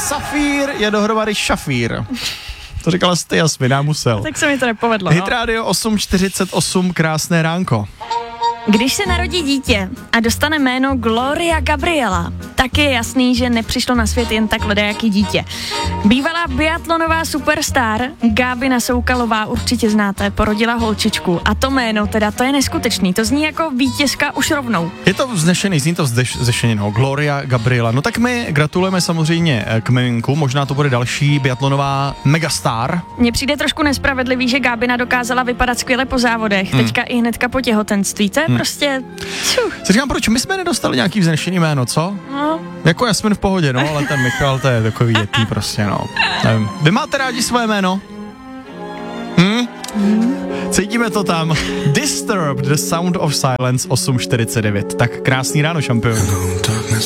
Safír je dohromady Šafír. To říkala jste, Jasmin, já musel. Tak se mi to nepovedlo. Hit Radio 8:48, krásné ránko. Když se narodí dítě a dostane jméno Gloria Gabriela, tak je jasný, že nepřišlo na svět jen tak ledajaký dítě. Bývalá biatlonová superstar Gábina Soukalová, určitě znáte, porodila holčičku. A to jméno, teda to je neskutečný, to zní jako vítězka už rovnou. Je to vznešený, zní to vznešeně, no, Gloria Gabriela. No tak my gratulujeme samozřejmě k miminku, možná to bude další biatlonová megastar. Mně přijde trošku nespravedlivý, že Gábina dokázala vypadat skvěle po závodech, teďka i hnedka po těhotenství, to je prostě... Si říkám, proč my jsme nedostali nějaký vznešený jméno, co? No. Jako Jasmin v pohodě, no, ale ten Michal, to je takový jetý prostě, no. Nevím. Vy máte rádi svoje jméno? Cítíme to tam. Disturbed, The Sound of Silence, 8:49. Tak krásný ráno, šampion.